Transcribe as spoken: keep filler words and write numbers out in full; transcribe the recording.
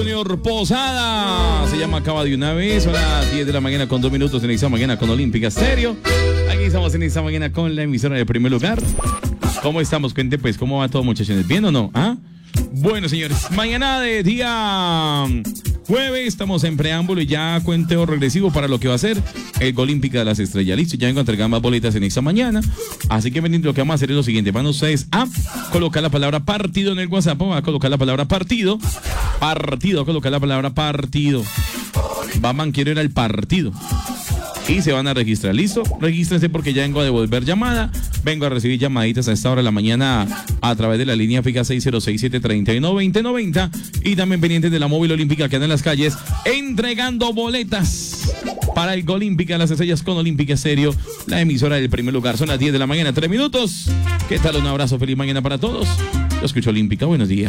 Junior Posada se llama Acaba de una vez. Son las diez de la mañana con dos minutos en esta mañana con Olímpica Estéreo. Aquí estamos en esta mañana con la emisora de primer lugar. ¿Cómo estamos? Cuente pues, ¿cómo va todo, muchachones? ¿Bien o no? ¿Ah? Bueno, señores, mañana de día jueves estamos en preámbulo y ya cuenteo regresivo para lo que va a ser el Olímpica de las Estrellas. Listo, ya vengo a entregar más boletas en esta mañana. Así que pendiente, lo que vamos a hacer es lo siguiente. Van ustedes a colocar la palabra partido en el WhatsApp. Van a colocar la palabra partido. Partido, a colocar la palabra partido. Batman, quiero ir al partido. Y se van a registrar, ¿listo? Regístrense porque ya vengo a devolver llamada. Vengo a recibir llamaditas a esta hora de la mañana a través de la línea fija seis cero seis, siete tres uno, dos cero nueve cero. Y también pendientes de la móvil olímpica que anda en las calles entregando boletas para el Olímpica de las Estrellas con Olímpica Estéreo, la emisora del primer lugar. Son las diez de la mañana, tres minutos. ¿Qué tal? Un abrazo, feliz mañana para todos. Yo escucho Olímpica, buenos días.